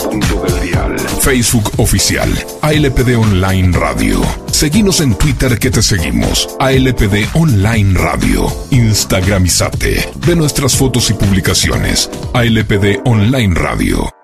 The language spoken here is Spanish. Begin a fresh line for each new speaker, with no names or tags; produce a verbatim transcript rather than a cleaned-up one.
punto del dial.
Facebook oficial, A L P D Online Radio. Seguinos en Twitter que te seguimos, A L P D Online Radio. Instagramizate. Ve nuestras fotos y publicaciones, A L P D Online Radio.